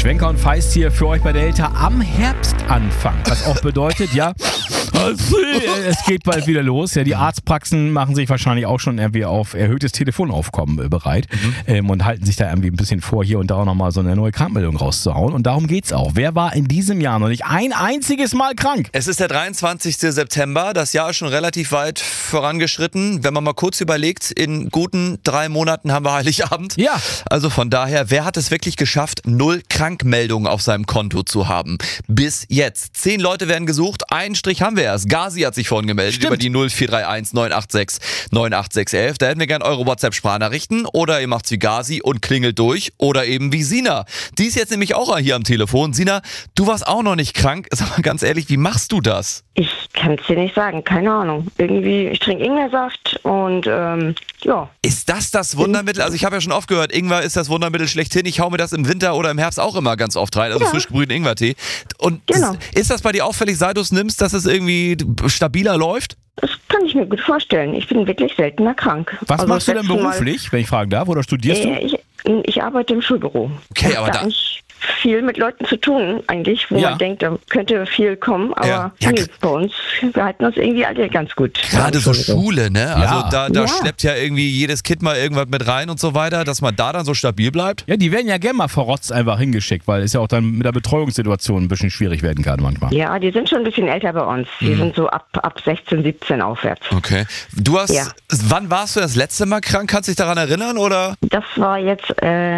Schwenker und Feist hier für euch bei Delta am Herbstanfang. Was auch bedeutet, ja, es geht bald wieder los. Ja, die Arztpraxen machen sich wahrscheinlich auch schon irgendwie auf erhöhtes Telefonaufkommen bereit und halten sich da irgendwie ein bisschen vor, hier und da auch nochmal so eine neue Krankmeldung rauszuhauen. Und darum geht's auch. Wer war in diesem Jahr noch nicht ein einziges Mal krank? Es ist der 23. September. Das Jahr ist schon relativ weit vorangeschritten. Wenn man mal kurz überlegt, in guten 3 Monaten haben wir Heiligabend. Ja. Also von daher, wer hat es wirklich geschafft, 0 Krankmeldungen auf seinem Konto zu haben? Bis jetzt. 10 Leute werden gesucht. Einen Strich haben wir erst. Gazi hat sich vorhin gemeldet. Stimmt. Über die 0431 986 98611. Da hätten wir gerne eure WhatsApp-Sprachnachrichten. Oder ihr macht's wie Gazi und klingelt durch. Oder eben wie Sina. Die ist jetzt nämlich auch hier am Telefon. Sina, du warst auch noch nicht krank. Sag mal ganz ehrlich, wie machst du das? Ich kann es dir nicht sagen, keine Ahnung. Irgendwie, ich trinke Ingwersaft und ja. Ist das Wundermittel? Also ich habe ja schon oft gehört, Ingwer ist das Wundermittel schlechthin. Ich hau mir das im Winter oder im Herbst auch immer ganz oft rein. Also Ja. frisch gebrühten Ingwertee. Und Genau. ist das bei dir auffällig, seit du es nimmst, dass es irgendwie stabiler läuft? Das kann ich mir gut vorstellen. Ich bin wirklich seltener krank. Was Also machst du das denn letzte Mal- beruflich, wenn ich fragen darf? Oder studierst du? Ich arbeite im Schulbüro. Okay, Ich aber hab da- eigentlich viel mit Leuten zu tun, eigentlich, wo Ja. man denkt, da könnte viel kommen, aber Ja. Ja, nee, bei uns, wir halten uns irgendwie alle ganz gut. Gerade so Schulbüro. Schule, ne? Also da Ja. schleppt ja irgendwie jedes Kind mal irgendwas mit rein und so weiter, dass man da dann so stabil bleibt. Ja, die werden ja gerne mal verrotzt einfach hingeschickt, weil es ja auch dann mit der Betreuungssituation ein bisschen schwierig werden kann manchmal. Ja, die sind schon ein bisschen älter bei uns. Die sind so ab 16, 17 aufwärts. Okay. Du hast, Ja. wann warst du das letzte Mal krank? Kannst du dich daran erinnern oder? Das war jetzt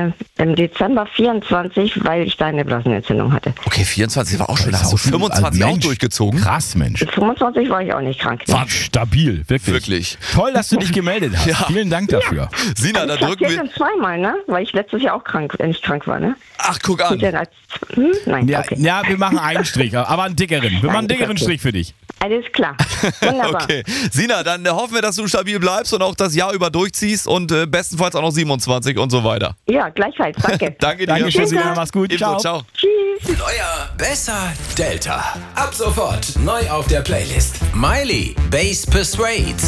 im Dezember 24, weil ich da eine Blasenentzündung hatte. Okay, 24 war auch schon, Das da ist hast du auch schon- 25 auch Mensch. durchgezogen. Krass, Mensch. 25 war ich auch nicht krank. War stabil, wirklich. Wirklich. Toll, dass du dich gemeldet hast. Ja. Vielen Dank dafür. Sina, da Ich drücken passiert wir. dann zweimal, ne? Weil ich letztes Jahr auch nicht krank war, ne? Ach, guck Geht an. denn als, Nein, Ja, okay. ja, wir machen einen Strich, aber einen dickeren. Wir machen einen ist dickeren okay. Strich für dich. Alles klar. Wunderbar. Okay. Sina, dann hoffen wir, dass du stabil bleibst und auch das Jahr über durchziehst und bestenfalls auch noch 27 und so weiter. Ja, gleichfalls. Danke. Danke dir. Dankeschön, Schönen Sina, Tag. mach's gut. Ebenso, Ciao. ciao. Tschüss. Neuer, besser, Delta. Ab sofort neu auf der Playlist. Miley, Bass Persuade.